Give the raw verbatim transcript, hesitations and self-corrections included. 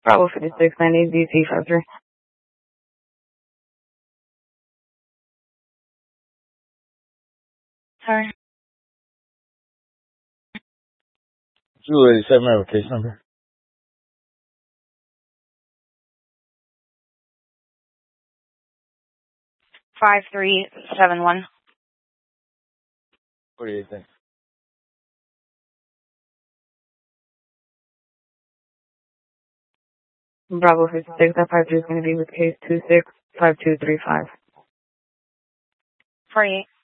Bravo fifty-six, nine eight D C five three. Sorry. two eighty-seven, have a case number. Five three seven one. forty-eight, thanks. Bravo fifty-six, that five three is going to be with case two six five two three five. forty-eight.